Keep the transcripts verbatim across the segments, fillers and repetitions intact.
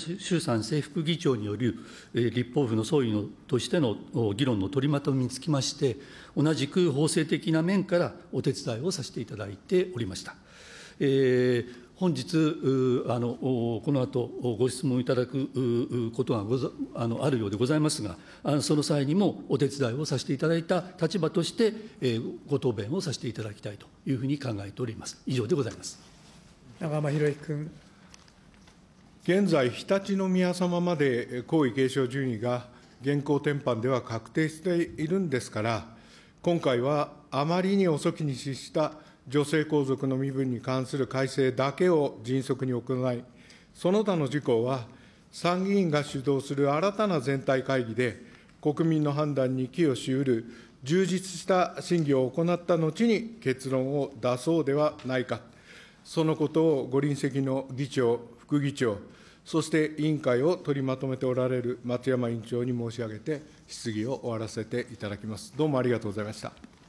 衆参正副議長による立法府の総意のとしての議論の取りまとめにつきまして、同じく法制的な面からお手伝いをさせていただいておりました。えー本日、あのこの後ご質問いただくことがござあのあるようでございますが、その際にもお手伝いをさせていただいた立場として、えー、ご答弁をさせていただきたいというふうに考えております。以上でございます。 長浜博之君。 現在、常陸宮様まで皇位継承順位が現行典範では確定しているんですから、今回はあまりに遅きに失した女性皇族の身分に関する改正だけを迅速に行い、その他の事項は、参議院が主導する新たな全体会議で、国民の判断に寄与しうる充実した審議を行った後に結論を出そうではないか、そのことをご臨席の議長、副議長、そして委員会を取りまとめておられる松山委員長に申し上げて、質疑を終わらせていただきます。どうもありがとうございました。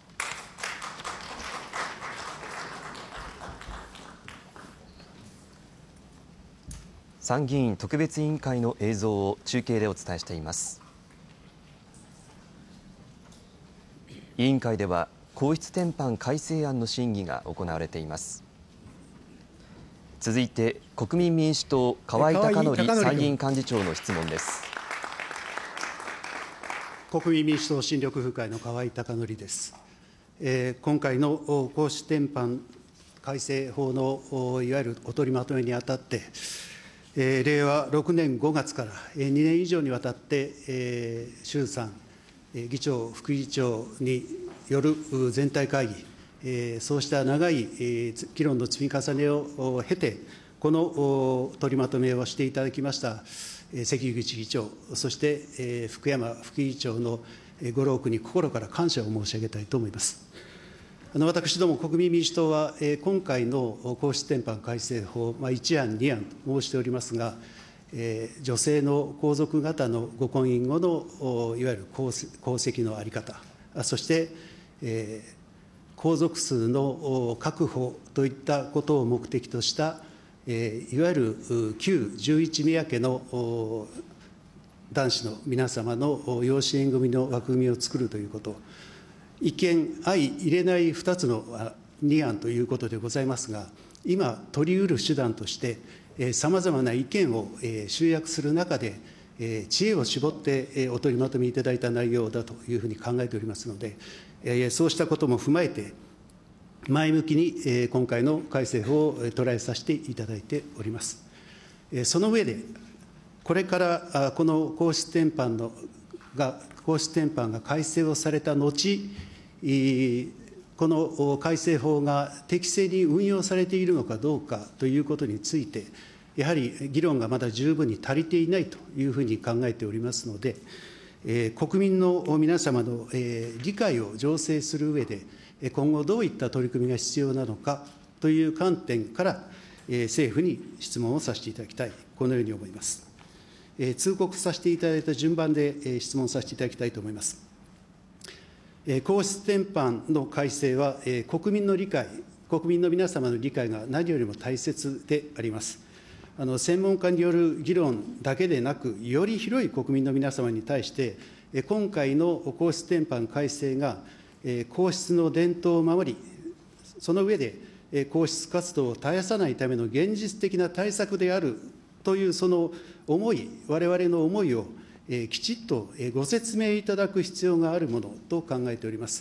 参議院特別委員会の映像を中継でお伝えしています。委員会では皇室典範改正案の審議が行われています。続いて国民民主党河井孝則参議院幹事長の質問です。 国民民主党新緑風会の河井孝則です。えー、今回の皇室典範改正法のいわゆるお取りまとめにあたって、えー、れいわろくねんごがつからにねん以上にわたって、えー、衆参、議長、副議長による全体会議、えー、そうした長い、えー、議論の積み重ねを経て、この取りまとめをしていただきました、えー、関口議長、そして、えー、福山副議長のご労苦に心から感謝を申し上げたいと思います。あの私ども国民民主党は、えー、今回の皇室典範改正法、まあ、いちあん、にあんと申しておりますが、えー、女性の皇族方のご婚姻後のいわゆる皇籍の在り方、そして、えー、皇族数の確保といったことを目的とした、えー、いわゆる旧十一宮家の男子の皆様の養子縁組の枠組みを作るということ、一見相入れないふたつのにあんということでございますが、今取り得る手段としてさまざまな意見を集約する中で、知恵を絞ってお取りまとめいただいた内容だというふうに考えておりますので、そうしたことも踏まえて前向きに今回の改正法を捉えさせていただいております。その上で、これからこの皇室典範のが皇室典範が改正をされた後、この改正法が適正に運用されているのかどうかということについて、やはり議論がまだ十分に足りていないというふうに考えておりますので、えー、国民の皆様の、えー、理解を醸成する上で、今後どういった取り組みが必要なのかという観点から、えー、政府に質問をさせていただきたい、このように思います。えー、通告させていただいた順番で、えー、質問させていただきたいと思います。えー、皇室典範の改正は、えー、国民の理解、国民の皆様の理解が何よりも大切であります。あの専門家による議論だけでなく、より広い国民の皆様に対して、えー、今回の皇室典範改正が、えー、皇室の伝統を守り、その上で、えー、皇室活動を絶やさないための現実的な対策であるというその思い、われわれの思いを、えー、きちっとご説明いただく必要があるものと考えております。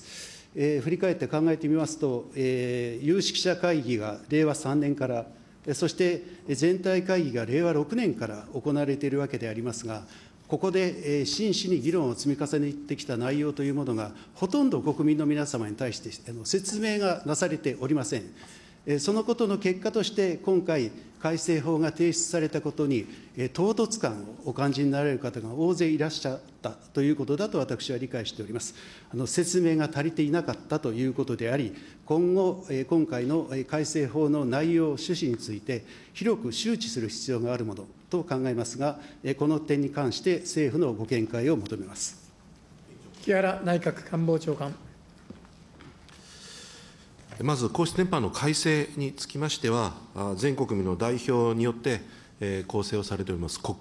えー、振り返って考えてみますと、えー、有識者会議がれいわさんねんから、そして全体会議がれいわろくねんから行われているわけでありますが、ここで、えー、真摯に議論を積み重ねてきた内容というものが、ほとんど国民の皆様に対して説明がなされておりません。そのことの結果として、今回、改正法が提出されたことに、唐突感をお感じになられる方が大勢いらっしゃったということだと私は理解しております。あの説明が足りていなかったということであり、今後、今回の改正法の内容、趣旨について、広く周知する必要があるものと考えますが、この点に関して政府のご見解を求めます。 木原内閣官房長官。 まず、皇室典範の改正につきましては、全国民の代表によって構成をされております国